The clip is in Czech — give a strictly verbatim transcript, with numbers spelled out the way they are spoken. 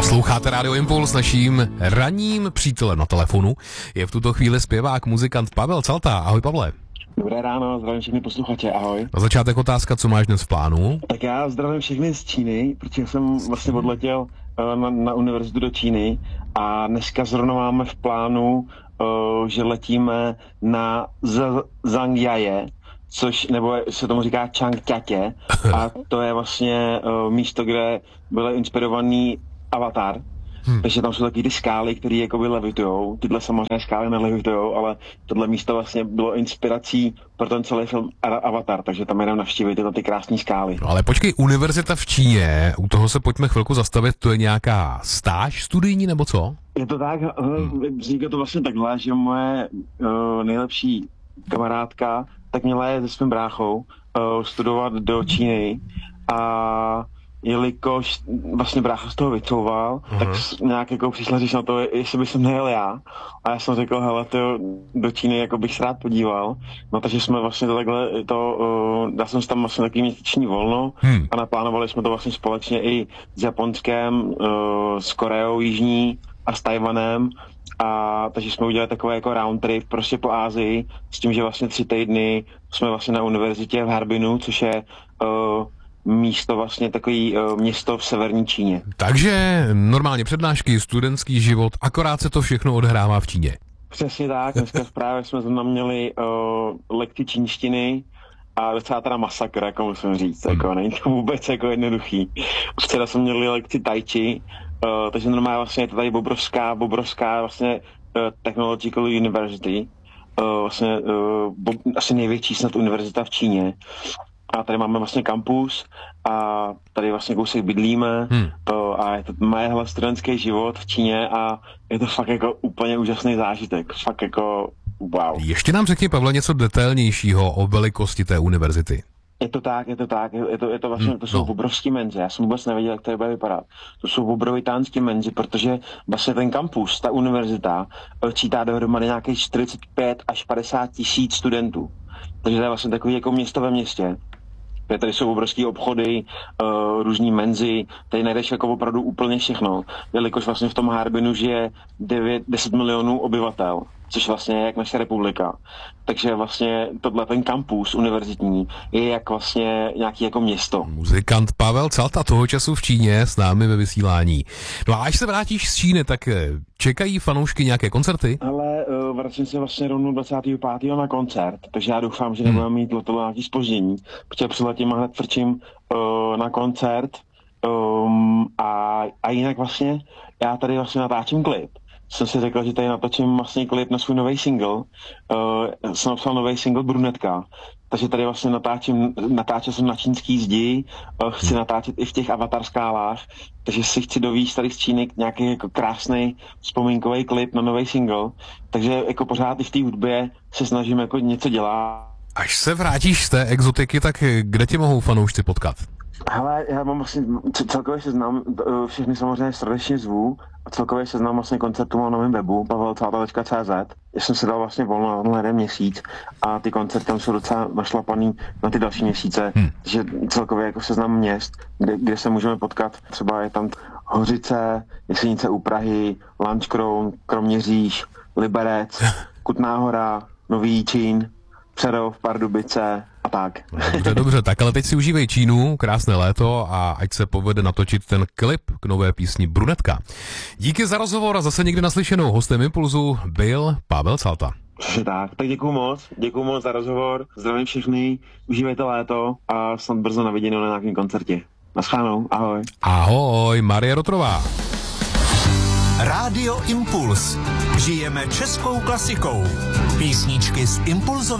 Posloucháte Radio Impuls, naším ranním přítelem na telefonu je v tuto chvíli zpěvák, muzikant Pavel Calta. Ahoj, Pavle. Dobré ráno, zdravím všechny posluchače, ahoj. Na začátek otázka, co máš dnes v plánu? Tak já zdravím všechny z Číny, protože jsem vlastně odletěl na, na univerzitu do Číny a dneska zrovna máme v plánu, uh, že letíme na Zhangjiaje, což, nebo se tomu říká Changjiatě, a to je vlastně uh, místo, kde byl inspirovaný Avatar. Hmm. Takže tam jsou taky ty skály, které jakoby levitujou. Tyhle samozřejmě skály nelevitujou, ale tohle místo vlastně bylo inspirací pro ten celý film Avatar, takže tam jdeme navštívit tyhle ty krásné skály. No ale počkej, univerzita v Číně, u toho se pojďme chvilku zastavit, to je nějaká stáž studijní nebo co? Je to tak, hmm. říká to vlastně takhle, že moje uh, nejlepší kamarádka tak měla je se svým bráchou uh, studovat do Číny a jelikož vlastně brácha z toho vycouval, uh-huh. tak nějak jako přišla říct na to, jestli bych sem nejel já. A já jsem řekl, hele, to do Číny jako bych se rád podíval. No takže jsme vlastně to takhle, to, uh, dal jsem si tam vlastně takový měsíční volno hmm. a naplánovali jsme to vlastně společně i s Japonskem, uh, s Koreou jižní a s Tajvanem. A takže jsme udělali takové jako round trip prostě po Asii, s tím, že vlastně tři týdny jsme vlastně na univerzitě v Harbinu, což je uh, místo vlastně takový uh, město v severní Číně. Takže normálně přednášky, studentský život, akorát se to všechno odhrává v Číně. Přesně tak, dneska právě jsme tam měli uh, lekci čínštiny a docela teda masakr, jako musím říct, hmm. jako není to vůbec jako jednoduchý. Včera jsme měli lekci tai chi, uh, takže normálně vlastně je to tady obrovská, obrovská vlastně uh, Technological University, uh, vlastně uh, bo, asi největší snad univerzita v Číně. A tady máme vlastně kampus a tady vlastně kousek bydlíme hmm. to, a je to moje studentský život v Číně a je to fakt jako úplně úžasný zážitek. Fakt jako wow. Ještě nám řekni, Pavle, něco detailnějšího o velikosti té univerzity. Je to tak, je to tak, je to, je to vlastně, to jsou no. obrovský menzy, já jsem vůbec nevěděl, jak to bude vypadat. To jsou obrovitánský menzy, protože vlastně ten kampus, ta univerzita, čítá dohromady nějakých čtyřicet pět až padesát tisíc studentů. Takže to je vlastně takový jako město ve městě. Tady jsou obrovský obchody, uh, různý menzy, tady najdeš jako opravdu úplně všechno, jelikož vlastně v tom Harbinu žije devět deset milionů obyvatel, což vlastně je jak naše republika. Takže vlastně tohle ten kampus univerzitní je jak vlastně nějaký jako město. Muzikant Pavel Calta toho času v Číně s námi ve vysílání. No a až se vrátíš z Číny, tak čekají fanoušky nějaké koncerty? Ale uh, vracím se vlastně rovnou dvacátého pátého na koncert, takže já doufám, že nebudeme mít letadlo nějaký zpoždění, protože přiletím a hned frčím uh, na koncert um, a, a jinak vlastně já tady vlastně natáčím klip. Jsem si řekl, že tady natočím vlastně klip na svůj nový single. Uh, jsem napsal nový single Brunetka, takže tady vlastně natáčím, natáčel jsem na čínský zdi, uh, chci natáčet i v těch Avatar skálách, takže si chci dovízt tady z Číny nějaký jako krásný vzpomínkový klip na nový single, takže jako pořád i v té hudbě se snažím jako něco dělat. Až se vrátíš z té exotiky, tak kde tě mohou fanoušci potkat? Hele, já mám vlastně celkově seznam, všechny samozřejmě srdečně zvu a celkově seznam vlastně koncertů mám na mém webu pavel calta tečka cé zet. Já jsem si dal vlastně volno na tenhle jeden měsíc a ty koncerty tam jsou docela našlapaný na ty další měsíce, hmm. takže celkově jako seznam měst, kde, kde se můžeme potkat. Třeba je tam Hořice, Jesenice u Prahy, Lanškroun, Kroměříž, Liberec, Kutná Hora, Nový Jičín, Přerov, Pardubice a tak. Dobře, dobře, tak ale teď si užívej Čínu, krásné léto a ať se povede natočit ten klip k nové písni Brunetka. Díky za rozhovor a zase někdy naslyšenou. Hostem Impulzu byl Pavel Calta. Tak, tak děkuju moc, děkuju moc za rozhovor, zdravím všechny, užívejte léto a snad brzo na viděnou na nějakém koncertě. Naschledanou, ahoj. Ahoj, Marie Rotrová. Rádio Impuls. Žijeme českou klasikou. Písničky z Impulzového